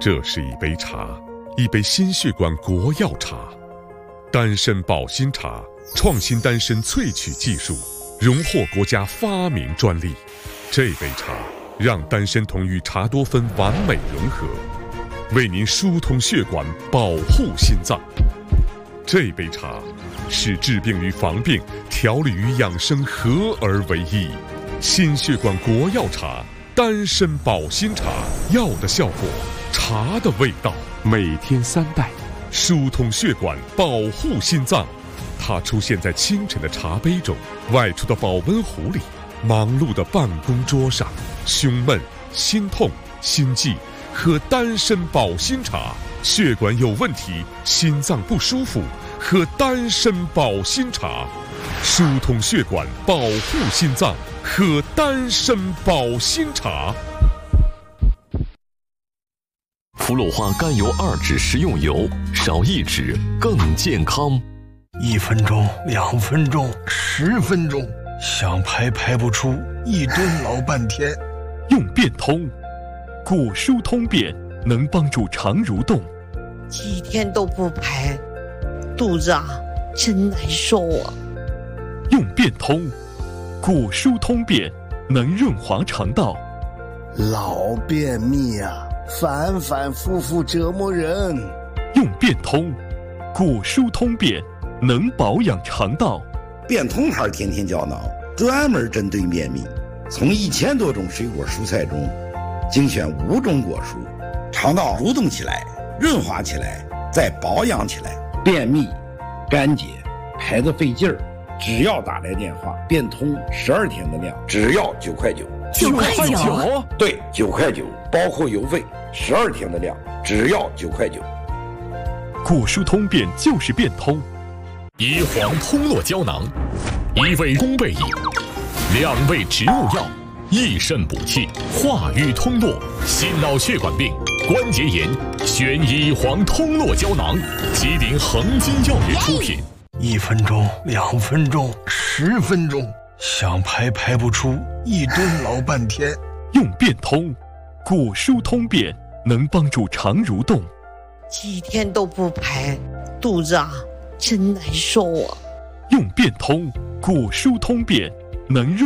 这是一杯茶，一杯心血管国药茶，丹参保心茶，创新丹参萃取技术，荣获国家发明专利。这杯茶让丹参酮与茶多酚完美融合，为您疏通血管，保护心脏。这杯茶是治病与防病、调理与养生合而为一。心血管国药茶，丹参保心茶，药的效果，茶的味道。每天3袋，疏通血管，保护心脏。它出现在清晨的茶杯中，外出的保温壶里，忙碌的办公桌上。胸闷、心痛、心悸，喝丹参保心茶。血管有问题，心脏不舒服，喝丹参保心茶。疏通血管，保护心脏，喝丹参保心茶。 福禄花甘油2酯食用油，少1酯更健康。 1分钟、2分钟、10分钟，想排排不出，一蹲老半天。 用变通，骨疏通便能帮助肠蠕动。 几天都不排，肚子真难受啊。 用变通，骨疏通便能润滑肠道。 老便秘反反复复折磨人。 用变通，骨疏通便能保养肠道。 变通牌天天胶囊专门针对便秘，从1000多种水果蔬菜中精选5种果蔬，肠道蠕动起来，润滑起来，再保养起来。便秘、干结、排得费劲儿，只要打来电话，变通12天的量，只要9块9。 9块9？ 对，9块9，包括邮费，12天的量，只要9块9。 骨疏通便就是变通。 乙黄通络胶囊，1味宫贝饮，2味植物药，益肾补气，化瘀通络，心脑血管病、关节炎，选乙黄通络胶囊，吉林恒金药业出品。 1分钟、2分钟、10分钟，想排排不出，一蹲老半天。 用变通，骨疏通便能帮助肠蠕动。 几天都不排，肚子真难受啊。 用变通，骨疏通便能润